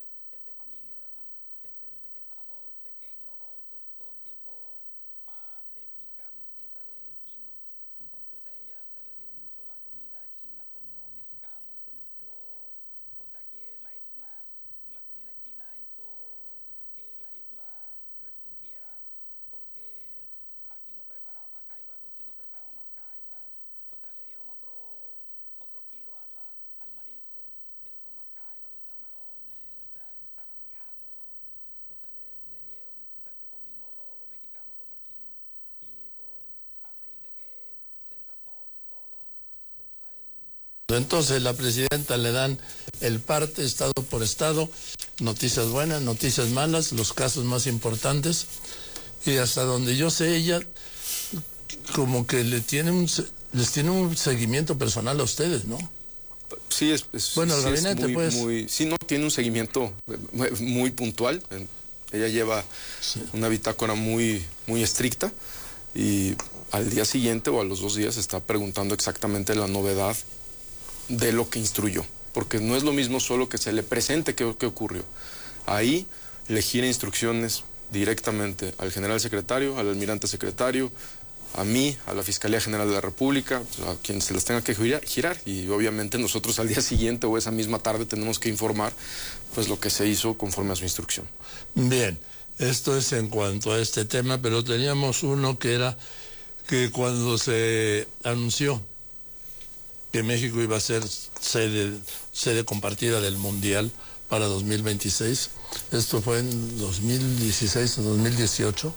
es de familia, ¿verdad? Desde que estamos pequeños, pues todo el tiempo, mamá es hija mestiza de chinos, entonces a ella se le dio mucho la comida china con lo mexicano, se mezcló, o sea, aquí en la isla, la comida china hizo que la isla resurgiera, porque aquí no preparaban las jaivas, los chinos prepararon las jaivas, o sea, le dieron otro giro al marisco, que son las jaivas, los camarones, o sea, el zarandeado, o sea, le dieron, o sea, se combinó lo mexicano con lo chino, y pues a raíz de que del sazón y todo, pues ahí... Entonces la presidenta le dan el parte estado por estado, noticias buenas, noticias malas, los casos más importantes, y hasta donde yo sé ella como que les tiene un seguimiento personal a ustedes, ¿no? Sí, bueno, el sí, gabinete, sí, no, tiene un seguimiento muy puntual. Ella lleva una bitácora muy estricta, y al día siguiente o a los 2 días está preguntando exactamente la novedad de lo que instruyó, porque no es lo mismo solo que se le presente qué ocurrió. Ahí le gira instrucciones directamente al general secretario, al almirante secretario, a mí, a la Fiscalía General de la República, a quien se les tenga que girar, y obviamente nosotros al día siguiente o esa misma tarde tenemos que informar pues lo que se hizo conforme a su instrucción. Bien, esto es en cuanto a este tema, pero teníamos uno que era que cuando se anunció que México iba a ser sede compartida del Mundial para 2026, esto fue en 2016 o 2018,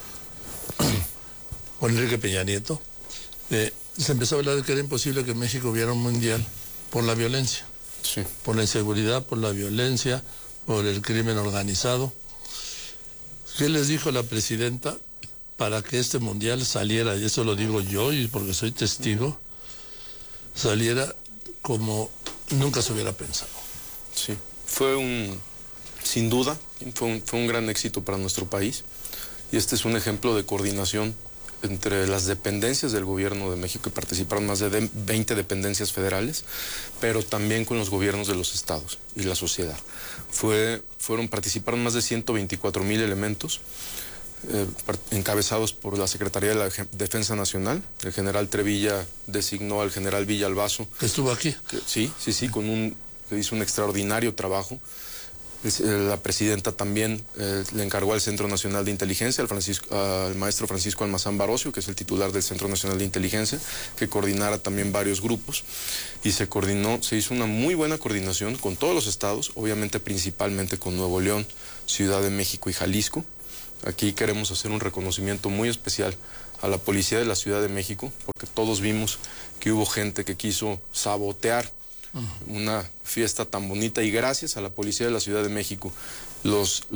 con Enrique Peña Nieto, se empezó a hablar de que era imposible que en México hubiera un mundial por la violencia, sí, por la inseguridad, por la violencia, por el crimen organizado. ¿Qué les dijo la presidenta para que este mundial saliera? Y eso lo digo yo, y porque soy testigo, saliera como nunca se hubiera pensado. Sí, sin duda, fue un gran éxito para nuestro país, y este es un ejemplo de coordinación entre las dependencias del gobierno de México, que participaron más de 20 dependencias federales, pero también con los gobiernos de los estados y la sociedad. Participaron más de 124,000 elementos, encabezados por la Secretaría de la Defensa Nacional. El general Trevilla designó al general Villalbazo. ¿Que estuvo aquí? Sí, que hizo un extraordinario trabajo. La presidenta también le encargó al Centro Nacional de Inteligencia, al maestro Francisco Almazán Barocio, que es el titular del Centro Nacional de Inteligencia, que coordinara también varios grupos, y se hizo una muy buena coordinación con todos los estados, obviamente principalmente con Nuevo León, Ciudad de México y Jalisco. Aquí queremos hacer un reconocimiento muy especial a la policía de la Ciudad de México, porque todos vimos que hubo gente que quiso sabotear una fiesta tan bonita, y gracias a la policía de la Ciudad de México, los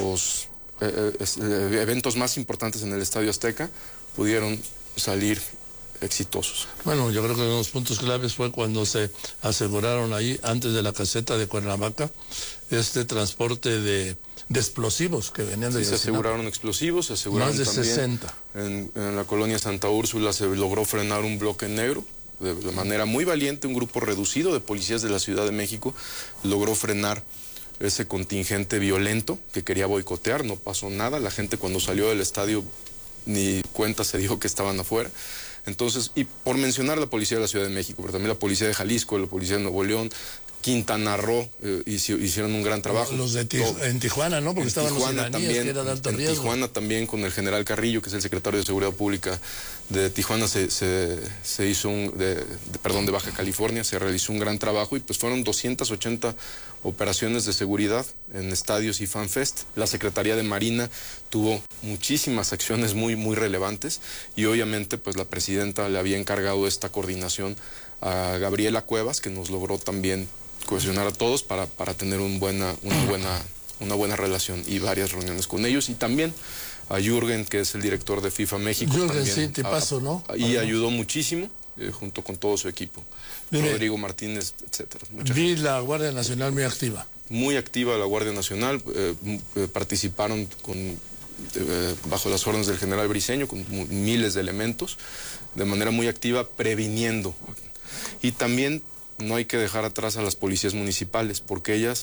eventos más importantes en el Estadio Azteca pudieron salir exitosos. Bueno, yo creo que uno de los puntos claves fue cuando se aseguraron ahí, antes de la caseta de Cuernavaca, este transporte de explosivos que venían de... Sí, se aseguraron explosivos, se aseguraron más de también 60. En la colonia Santa Úrsula se logró frenar un bloque negro. De manera muy valiente, un grupo reducido de policías de la Ciudad de México logró frenar ese contingente violento que quería boicotear. No pasó nada, la gente cuando salió del estadio ni cuenta se dio que estaban afuera. Entonces, y por mencionar la policía de la Ciudad de México, pero también la policía de Jalisco, la policía de Nuevo León, Quintana Roo, hicieron un gran trabajo. Los de en Tijuana, ¿no? Porque estaban los iraníes, también, que era de alto riesgo. En Tijuana también, con el general Carrillo, que es el secretario de Seguridad Pública de Tijuana, se hizo de Baja California, se realizó un gran trabajo, y pues fueron 280 operaciones de seguridad en estadios y FanFest. La Secretaría de Marina tuvo muchísimas acciones muy relevantes, y obviamente pues la presidenta le había encargado esta coordinación a Gabriela Cuevas, que nos logró también cohesionar a todos para tener una buena relación y varias reuniones con ellos, y también a Jürgen, que es el director de FIFA México. Jürgen, sí, te paso, ¿no? Y ayudó muchísimo, junto con todo su equipo. Mire, Rodrigo Martínez, etcétera. Vi la Guardia Nacional muy activa. Muy activa la Guardia Nacional, participaron bajo las órdenes del general Briceño, con miles de elementos, de manera muy activa, previniendo. Y también no hay que dejar atrás a las policías municipales, porque ellas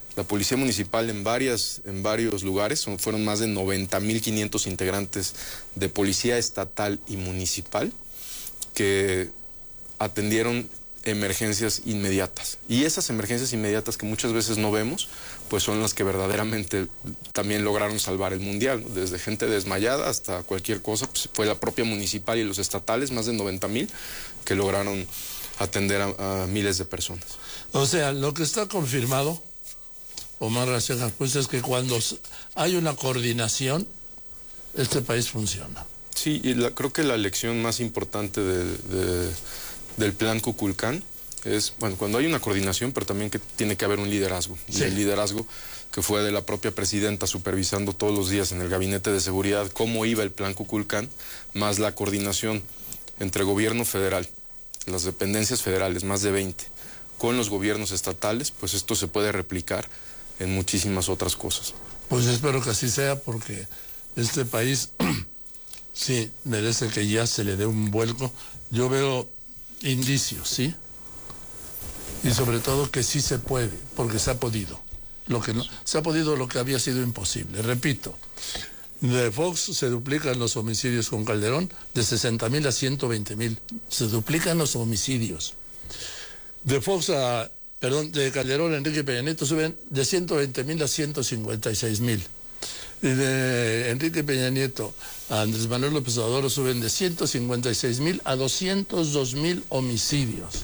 La Policía Municipal en varios lugares, fueron más de 90,500 integrantes de Policía Estatal y Municipal que atendieron emergencias inmediatas. Y esas emergencias inmediatas que muchas veces no vemos, pues son las que verdaderamente también lograron salvar el Mundial, ¿no? Desde gente desmayada hasta cualquier cosa, pues fue la propia municipal y los estatales, más de 90,000, que lograron atender a miles de personas. O sea, lo que está confirmado, Omar García Harfuch, es que cuando hay una coordinación, este país funciona. Sí, y creo que la lección más importante del plan Kukulcán es, bueno, cuando hay una coordinación, pero también que tiene que haber un liderazgo. Sí. Y el liderazgo que fue de la propia presidenta supervisando todos los días en el gabinete de seguridad cómo iba el plan Kukulcán, más la coordinación entre gobierno federal, las dependencias federales, más de 20, con los gobiernos estatales, pues esto se puede replicar en muchísimas otras cosas. Pues espero que así sea, porque este país sí merece que ya se le dé un vuelco. Yo veo indicios, ¿sí? Y sobre todo que sí se puede, porque se ha podido. Se ha podido lo que había sido imposible. Repito, de Fox se duplican los homicidios con Calderón de 60,000 a 120,000. Se duplican los homicidios. De Calderón a Enrique Peña Nieto suben de 120,000 a 156,000. Y de Enrique Peña Nieto a Andrés Manuel López Obrador suben de 156,000 a 202,000 homicidios.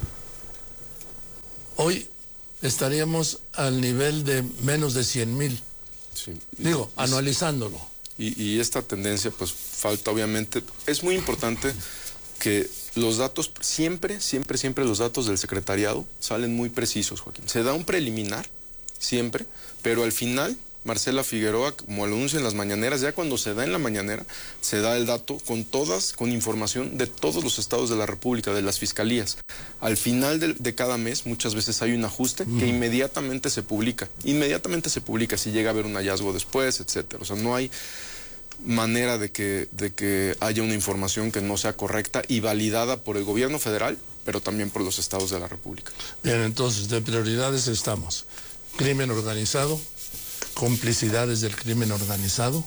Hoy estaríamos al nivel de menos de 100,000. Sí. Digo, anualizándolo. Y esta tendencia, pues falta obviamente. Es muy importante que los datos, siempre los datos del secretariado salen muy precisos, Joaquín. Se da un preliminar, siempre, pero al final, Marcela Figueroa, como lo anuncia en las mañaneras, ya cuando se da en la mañanera, se da el dato con información de todos los estados de la República, de las fiscalías. Al final de cada mes, muchas veces hay un ajuste que inmediatamente se publica, si llega a haber un hallazgo después, etcétera. O sea, no hay manera de que haya una información que no sea correcta y validada por el gobierno federal, pero también por los estados de la República. Bien, entonces, de prioridades estamos: crimen organizado, complicidades del crimen organizado,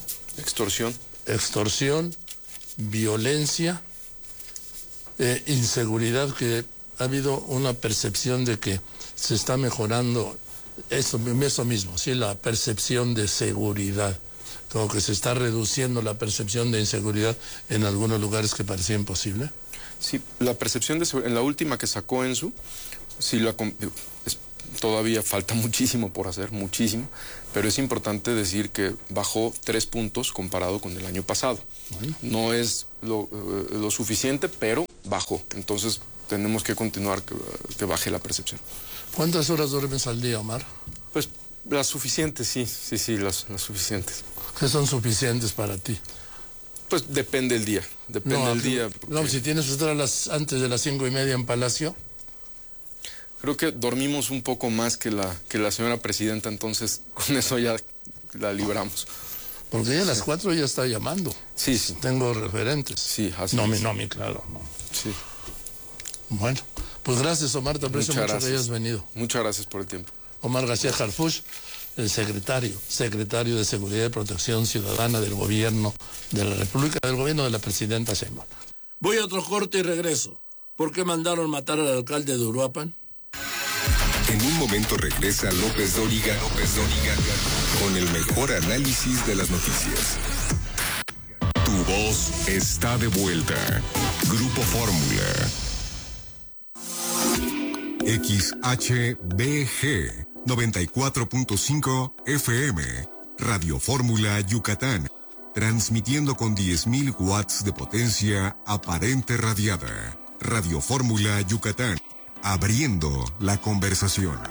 extorsión, violencia, inseguridad, que ha habido una percepción de que se está mejorando eso mismo, sí, la percepción de seguridad, como que se está reduciendo la percepción de inseguridad en algunos lugares que parecía imposible. Sí, la percepción de seguridad, en la última que sacó Ensu, sí todavía falta muchísimo por hacer, muchísimo, pero es importante decir que bajó 3 puntos comparado con el año pasado. Bueno. No es lo suficiente, pero bajó. Entonces tenemos que continuar que baje la percepción. ¿Cuántas horas duermes al día, Omar? Pues las suficientes, sí, las suficientes. ¿Qué son suficientes para ti? Pues depende del día, día. Porque... No, si tienes que estar antes de las 5:30 en Palacio. Creo que dormimos un poco más que la señora presidenta, entonces con eso ya la libramos. Porque ya a las 4 ya está llamando. Sí. Tengo referentes. Sí, así es. Claro. No. Sí. Bueno, pues gracias, Omar, te aprecio mucho que hayas venido. Muchas gracias por el tiempo. Omar García Harfuch, el secretario de Seguridad y Protección Ciudadana del Gobierno de la República, del Gobierno de la Presidenta Sheinbaum. Voy a otro corte y regreso. ¿Por qué mandaron matar al alcalde de Uruapan? En un momento regresa López Dóriga con el mejor análisis de las noticias. Tu voz está de vuelta. Grupo Fórmula. XHBG 94.5 FM. Radio Fórmula Yucatán. Transmitiendo con 10,000 watts de potencia aparente radiada. Radio Fórmula Yucatán. Abriendo la conversación.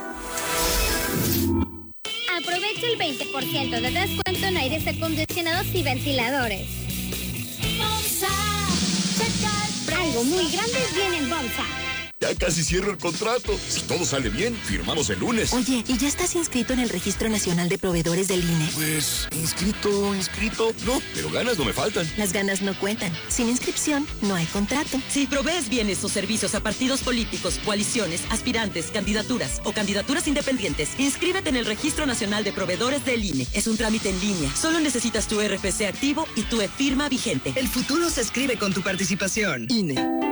Aprovecha el 20% de descuento en aires acondicionados y ventiladores. Algo muy grande viene en Bomsa. Ya casi cierro el contrato. Si todo sale bien, firmamos el lunes. Oye, ¿y ya estás inscrito en el Registro Nacional de Proveedores del INE? Pues, inscrito. No, pero ganas no me faltan. Las ganas no cuentan. Sin inscripción, no hay contrato. Si provees bienes o servicios a partidos políticos, coaliciones, aspirantes, candidaturas o candidaturas independientes, inscríbete en el Registro Nacional de Proveedores del INE. Es un trámite en línea. Solo necesitas tu RFC activo y tu e-firma vigente. El futuro se escribe con tu participación. INE.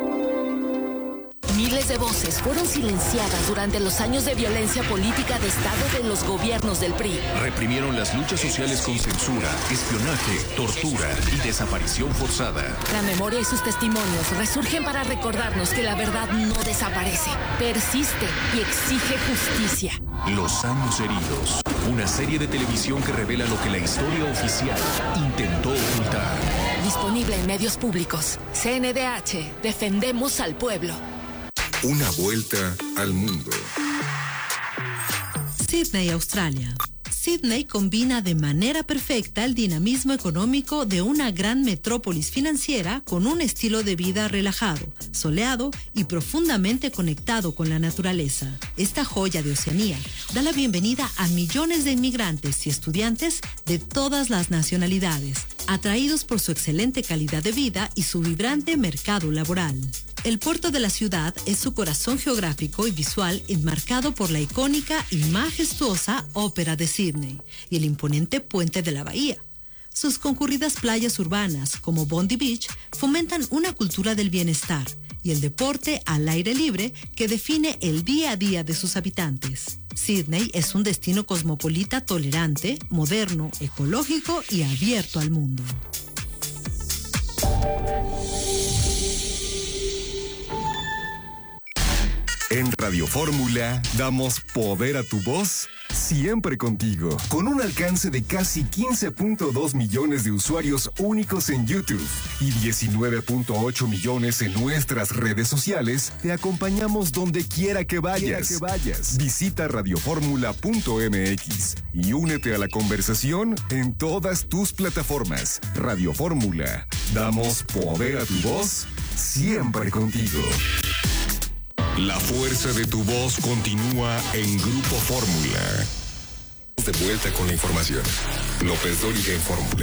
Miles de voces fueron silenciadas durante los años de violencia política de Estado de los gobiernos del PRI. Reprimieron las luchas sociales con censura, espionaje, tortura y desaparición forzada. La memoria y sus testimonios resurgen para recordarnos que la verdad no desaparece, persiste y exige justicia. Los años heridos. Una serie de televisión que revela lo que la historia oficial intentó ocultar. Disponible en medios públicos. CNDH. Defendemos al pueblo. Una vuelta al mundo. Sídney, Australia. Sídney combina de manera perfecta el dinamismo económico de una gran metrópolis financiera con un estilo de vida relajado, soleado y profundamente conectado con la naturaleza. Esta joya de Oceanía da la bienvenida a millones de inmigrantes y estudiantes de todas las nacionalidades, atraídos por su excelente calidad de vida y su vibrante mercado laboral. El puerto de la ciudad es su corazón geográfico y visual enmarcado por la icónica y majestuosa Ópera de Sídney y el imponente puente de la bahía. Sus concurridas playas urbanas, como Bondi Beach, fomentan una cultura del bienestar y el deporte al aire libre que define el día a día de sus habitantes. Sídney es un destino cosmopolita tolerante, moderno, ecológico y abierto al mundo. En Radio Fórmula damos poder a tu voz siempre contigo. Con un alcance de casi 15.2 millones de usuarios únicos en YouTube y 19.8 millones en nuestras redes sociales, te acompañamos donde quiera que vayas. Visita radioformula.mx y únete a la conversación en todas tus plataformas. Radio Fórmula, damos poder a tu voz siempre contigo. La fuerza de tu voz continúa en Grupo Fórmula. De vuelta con la información. López Dóriga en Fórmula.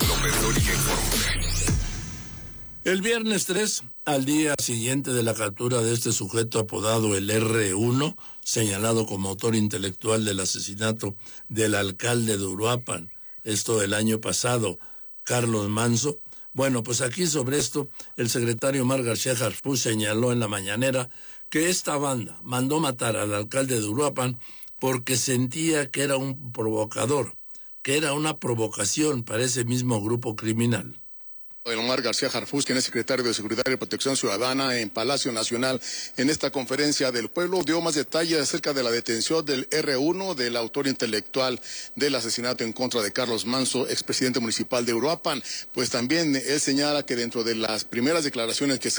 El viernes 3, al día siguiente de la captura de este sujeto apodado el R1, señalado como autor intelectual del asesinato del alcalde de Uruapan, esto el año pasado, Carlos Manso. Bueno, pues aquí sobre esto, el secretario Omar García Harfuch señaló en la mañanera que esta banda mandó matar al alcalde de Uruapan porque sentía que era un provocador, que era una provocación para ese mismo grupo criminal. Omar García Harfuch, quien es secretario de Seguridad y Protección Ciudadana en Palacio Nacional, en esta conferencia del pueblo dio más detalles acerca de la detención del R1, del autor intelectual del asesinato en contra de Carlos Manso, expresidente municipal de Uruapan. Pues también él señala que dentro de las primeras declaraciones que se